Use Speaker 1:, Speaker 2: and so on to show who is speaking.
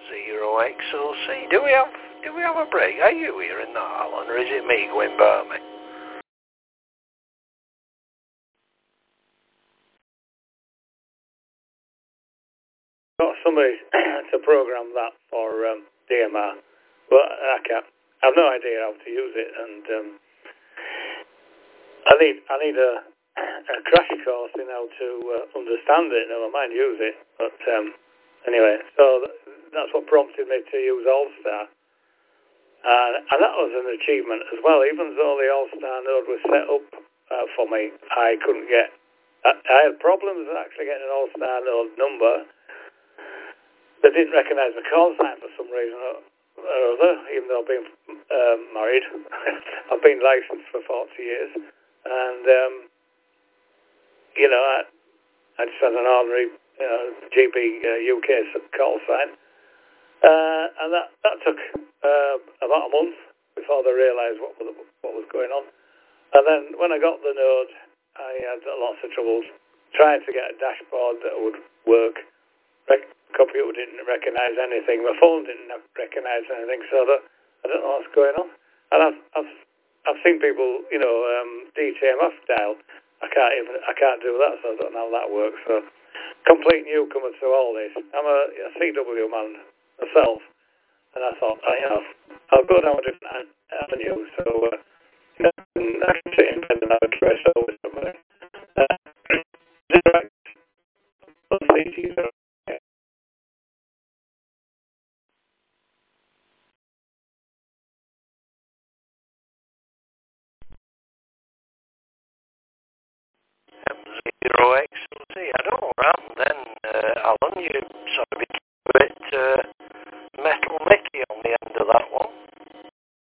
Speaker 1: M0XOC. Do we have a break? Are you here in the Alan, or is it me going by me?
Speaker 2: Got somebody to program that for DMR, but I can't. I've no idea how to use it, and I need a crash course in how to understand it. Never mind use it. But anyway, so that's what prompted me to use All-Star, and that was an achievement as well. Even though the All-Star node was set up for me, I couldn't get. I had problems actually getting an All-Star node number. They didn't recognise my call sign for some reason or other, even though I've been married. I've been licensed for 40 years. And, I just had an ordinary GB UK call sign. And that took about a month before they realised what was going on. And then when I got the node, I had lots of trouble trying to get a dashboard that would work. Computer didn't recognise anything. My phone didn't recognise anything, so I don't know what's going on. And I've seen people, DTMF dial. I can't do that, so I don't know how that works. So complete newcomer to all this. I'm a CW man myself, and I thought, I'll go down a different avenue. So I can sit in bed and have a trace over somebody.
Speaker 1: M0XOC. I don't know what happened then, Alan. You sort of